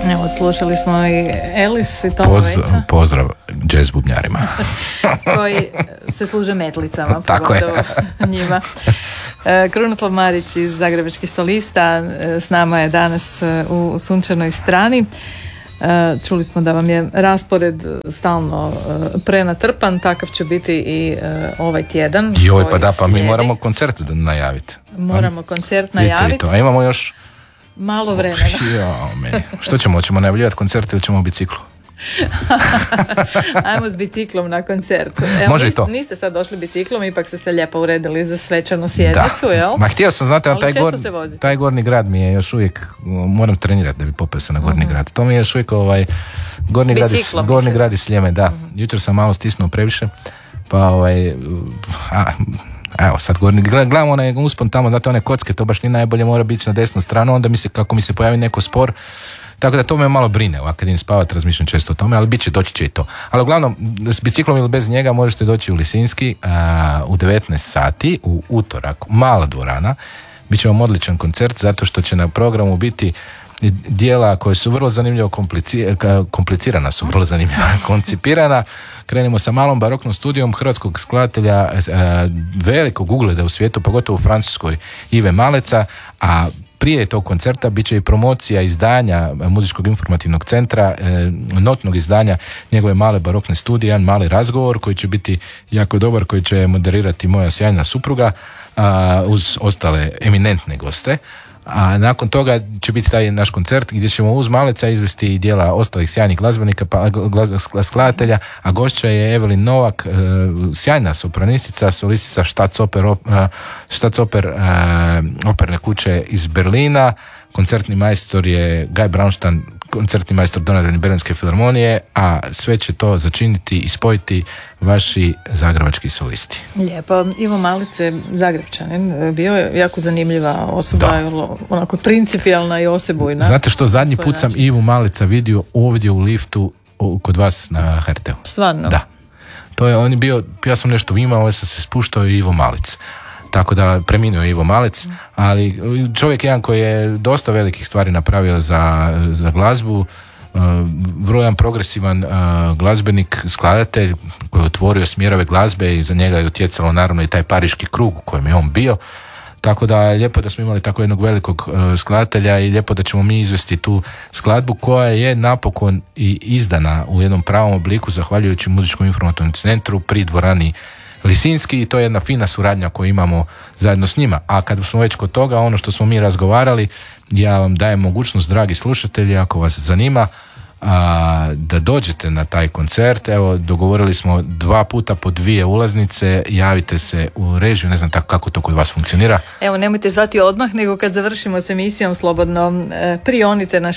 Evo, slušali smo i Elis i Toma Veca. Pozdrav jazz bubnjarima. Koji se služe metlicama, tako je. Njima. Krunoslav Marić iz Zagrebačkih solista s nama je danas u Sunčanoj strani. Čuli smo da vam je raspored stalno prenatrpan, takav će biti i ovaj tjedan. Joj, pa da, pa mi moramo koncert najaviti. Moramo koncert najaviti. A imamo još malo vremena. Što ćemo najavljivati koncert ili ćemo u biciklu? Ajmo s biciklom na koncert. Može i to. Niste sad došli biciklom, ipak ste se lijepo uredili za svečanu sjednicu, jel? Ma htio sam, znate, taj Gornji grad mi je još uvijek, moram trenirati da bi popeo se na Gornji grad. To mi je još uvijek Gornji grad iz Sljeme, da. Jučer sam malo stisnuo previše, pa evo sad gledam onaj uspon tamo, znate, one kocke, to baš ni najbolje, mora biti na desnu stranu, onda kako mi se pojavi neko spor, tako da to me malo brine, kad idem spavati razmišljam često o tome, ali doći će i to. Ali uglavnom, s biciklom ili bez njega možete doći u Lisinski u 19 sati, u utorak, mala dvorana, bit će vam odličan koncert, zato što će na programu biti dijela koje su vrlo zanimljivo komplicirana, su vrlo zanimljivo koncipirana. Krenimo sa malom baroknom studijom hrvatskog skladatelja velikog ugleda u svijetu, pogotovo u Francuskoj, Ive Maleca, a prije tog koncerta bit će i promocija izdanja Muzičkog informativnog centra, notnog izdanja njegove male barokne studije, jedan mali razgovor koji će biti jako dobar, koji će moderirati moja sjajna supruga uz ostale eminentne goste. A nakon toga će biti taj naš koncert gdje ćemo uz Maleca izvesti i dijela ostalih sjajnih glazbenika, skladatelja, a gošća je Evelin Novak, sjajna sopranistica, solistica Staatsoper operne kuće iz Berlina. Koncertni majstor je Guy Braunstein, koncertni majstor Donedalne Berlinske filharmonije, a sve će to začiniti i spojiti vaši zagrebački solisti. Lijepo. Ivo Malec je Zagrebčanin, bio je jako zanimljiva osoba, onako principijalna i osebujna. Znate što, zadnji put sam Ivu Maleca vidio ovdje u liftu kod vas na HRT-u. Stvarno? Da. To je, on je bio, ja sam nešto imao, sam se spuštao i Ivo Malec. Tako da preminuo je Ivo Malec, ali čovjek jedan koji je dosta velikih stvari napravio za glazbu, vrlo jedan progresivan glazbenik, skladatelj koji je otvorio smjerove glazbe i za njega je utjecalo naravno i taj pariški krug u kojem je on bio. Tako da je lijepo da smo imali tako jednog velikog skladatelja i lijepo da ćemo mi izvesti tu skladbu koja je napokon i izdana u jednom pravom obliku zahvaljujući Muzičkom informativnom centru pri dvorani Lisinski, i to je jedna fina suradnja koju imamo zajedno s njima. A kad smo već kod toga, ono što smo mi razgovarali, ja vam dajem mogućnost, dragi slušatelji, ako vas zanima, da dođete na taj koncert. Evo, dogovorili smo 2 puta po 2 ulaznice, javite se u režiju, ne znam tako kako to kod vas funkcionira. Evo, nemojte zvati odmah, nego kad završimo s emisijom slobodno prionite na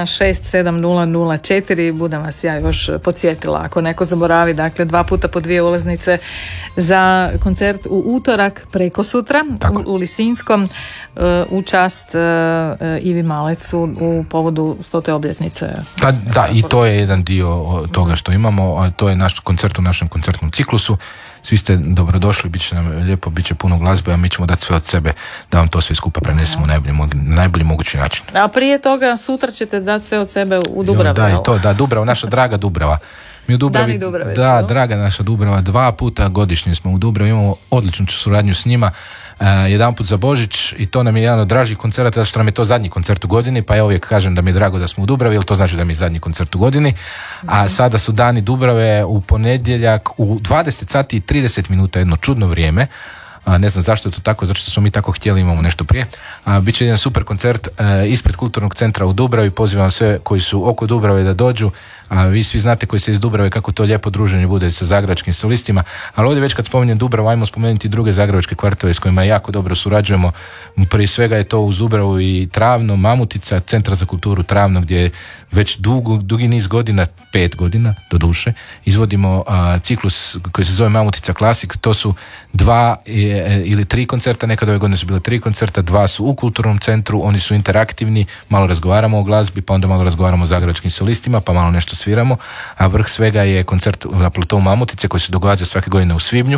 6167004, budem vas ja još podsjetila ako neko zaboravi. Dakle, 2 puta po 2 ulaznice za koncert u utorak preko sutra u Lisinskom u čast Ivi Malecu u povodu 100. obljetnice. Da, i to je jedan dio toga što imamo, a to je naš koncert u našem koncertnom ciklusu. Svi ste dobrodošli, bit će nam lijepo, bit će puno glazbe, a mi ćemo dati sve od sebe da vam to sve skupa prenesemo na najbolji mogući način. A prije toga sutra ćete dati sve od sebe u Dubravu. Da, i to, da, Dubrava, naša draga Dubrava. Mi u Dubravi, da, draga naša Dubrava, 2 puta godišnje smo u Dubravi, imamo odličnu suradnju s njima. Jedan put za Božić, i to nam je jedan od dražih koncerata, zato što nam je to zadnji koncert u godini, pa ja uvijek kažem da mi je drago da smo u Dubravi, jer to znači da mi je zadnji koncert u godini. A sada su dani Dubrave u ponedjeljak u 20 sati i 30 minuta, jedno čudno vrijeme. Ne znam zašto je to tako, zato što smo mi tako htjeli, imamo nešto prije. Biće jedan super koncert ispred Kulturnog centra u Dubravi. Pozivam sve koji su oko Dubrave da dođu. A vi svi znate koji se iz Dubrave kako to lijepo druženje bude sa zagrebačkim solistima. Ali ovdje već kad spominjem Dubravu, ajmo spomenuti druge zagrebačke kvartove s kojima jako dobro surađujemo. Prije svega je to uz Dubravu i Travno, Mamutica, Centar za kulturu Travno, gdje već dugi niz godina, 5 godina do duše, izvodimo ciklus koji se zove Mamutica Classic. To su 2 ili 3 koncerta, nekad ove godine su bile 3 koncerta, 2 su u Kulturnom centru, oni su interaktivni, malo razgovaramo o glazbi, pa onda malo razgovaramo o zagrebačkim solistima, pa malo nešto sviramo, a vrh svega je koncert na platovu Mamutice koji se događa svake godine u svibnju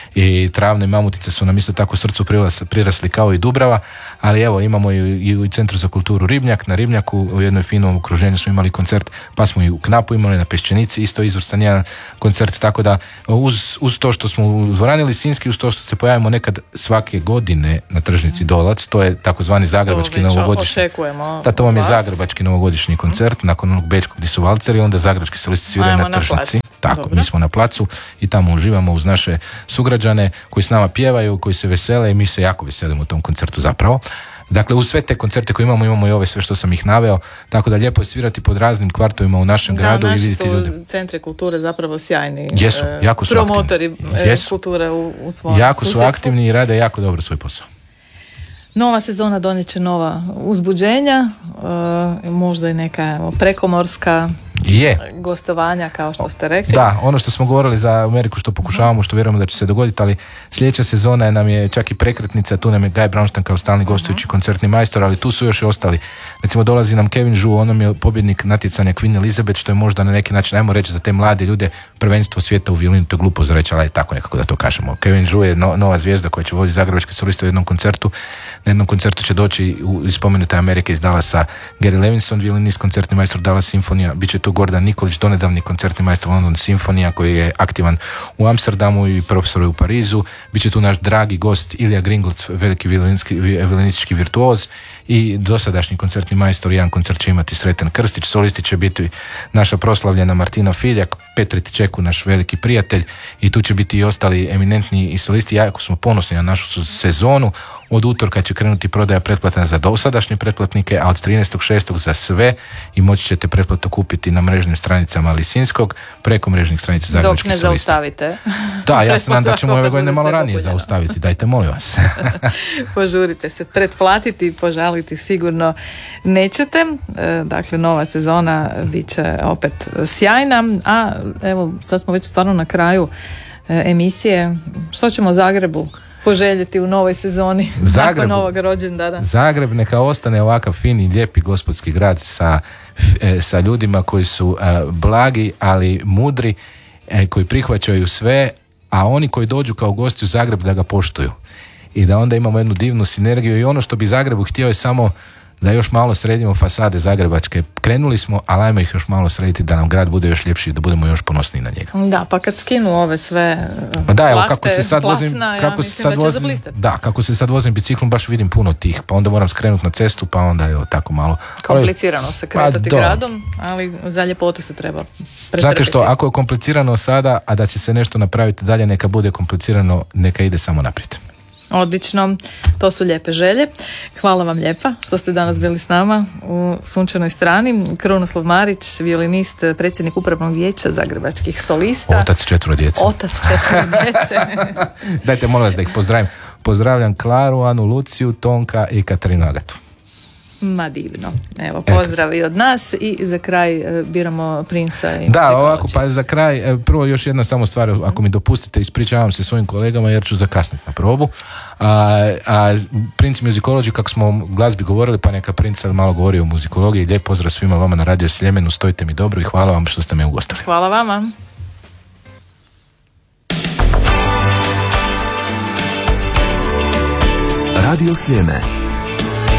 i Travne i Mamutice su nam isto tako srcu prirasli kao i Dubrava, ali evo imamo i u Centru za kulturu Ribnjak, na Ribnjaku u jednom finom okruženju smo imali koncert, pa smo i u Knapu imali na Peščenici isto izvrstan jedan koncert, tako da uz to što smo u dvorani Lisinski, uz to što se pojavimo nekad svake godine na tržnici Dolac, to je takozvani zagrebački novogodišnji. Da, to vam je zagrebački novogodišnji koncert, nakon onog bečkog gdje su valceri, onda zagrebački solisti sviraju na tržnici. Tako, dobro. Mi smo na placu i tamo uživamo uz naše sugrađane koji s nama pjevaju, koji se vesele i mi se jako veselimo u tom koncertu zapravo. Dakle, uz sve te koncerte koje imamo i ove sve što sam ih naveo, tako da lijepo je svirati pod raznim kvartovima u našem gradu i vidjeti ljude. Da, naši su centri kulture zapravo sjajni. Jesu, jako su promotori kulture u svom jako susjedstvu. Su aktivni i rade jako dobro svoj posao. Nova sezona donijet će nova uzbuđenja, možda i neka prekomorska gostovanja, kao što ste rekli. Da, ono što smo govorili za Ameriku, što pokušavamo, što vjerujemo da će se dogoditi, ali sljedeća sezona nam je čak i prekretnica, tu nam je Guy Braunstein kao stalni gostujući koncertni majstor, ali tu su još i ostali. Recimo dolazi nam Kevin Zhu, on nam je pobjednik natjecanja Queen Elizabeth, što je možda na neki način, ajmo reći za te mlade ljude, prvenstvo svijeta u violinu, to je glupo za reći, ali tako nekako da to kažemo. Kevin Zhu je nova zvijezda koja će voditi zagrebačke soliste u jednom koncertu. Na jednom koncertu će doći iz spomenute Amerike iz Dallasa Gary Levinson, violinist, koncertni majstor Dallas Simfonija, bit će tu Gordan Nikolić, donedavni koncertni majstor London Simfonija koji je aktivan u Amsterdamu i profesor u Parizu, bit će tu naš dragi gost Ilija Gringolc, veliki violinistički virtuoz i dosadašnji koncertni majstor. Jedan koncert će imati Sreten Krstić, solisti će biti naša proslavljena Martina Filjak, Petri Tičeku, naš veliki prijatelj, i tu će biti i ostali eminentni i solisti. Jako smo ponosni na našu sezonu. Od utorka će krenuti prodaja pretplata za dosadašnje pretplatnike, a od 13.6. za sve, i moći ćete pretplatu kupiti na mrežnim stranicama Lisinskog, preko mrežnih stranica zagrebačkih solista. Dok ne zaustavite. Da, ja se nadam da ćemo ove godine malo ranije zaustaviti. Dajte, molim vas. Požurite se, pretplatiti, požaliti sigurno nećete. Dakle, nova sezona bit će opet sjajna, a evo, sad smo već stvarno na kraju emisije. Što ćemo Zagrebu poželjeti u novoj sezoni nakon novog rođendana? Zagreb neka ostane ovakav fini, lijepi gospodski grad sa ljudima koji su blagi, ali mudri, koji prihvaćaju sve, a oni koji dođu kao gosti u Zagreb da ga poštuju. I da onda imamo jednu divnu sinergiju, i ono što bi Zagrebu htio je samo da još malo sredimo fasade zagrebačke. Krenuli smo, ali ajmo ih još malo srediti da nam grad bude još ljepši i da budemo još ponosniji na njega. Da, pa kad skinu ove sve plahte, kako se sad vozim, kako se sad vozim biciklom, baš vidim puno tih, pa onda moram skrenuti na cestu, pa onda je tako malo komplicirano se kretati gradom, ali za ljepotu se treba pretrpiti. Znate što, ako je komplicirano sada, a da će se nešto napraviti dalje, neka bude komplicirano, neka ide samo naprijed. Odlično, to su lijepe želje. Hvala vam lijepa što ste danas bili s nama u Sunčanoj strani. Krunoslav Marić, violinist, predsjednik upravnog vijeća zagrebačkih solista. Otac 4 djece. Dajte, molim vas da ih pozdravim. Pozdravljam Klaru, Anu, Luciju, Tonka i Katarinu Agatu. Ma divno. Evo, pozdrav i od nas, i za kraj biramo Prinsa i da, ovako, pa za kraj prvo još jedna samo stvar, ako mi dopustite, ispričavam se svojim kolegama jer ću zakasniti na probu. Prince Musicology, kako smo o glazbi govorili, pa neka Prince sad malo govori o muzikologiji. Lijep pozdrav svima vama na Radio Sljemenu, stojite mi dobro i hvala vam što ste me ugostili. Hvala vama. Radio Sljeme.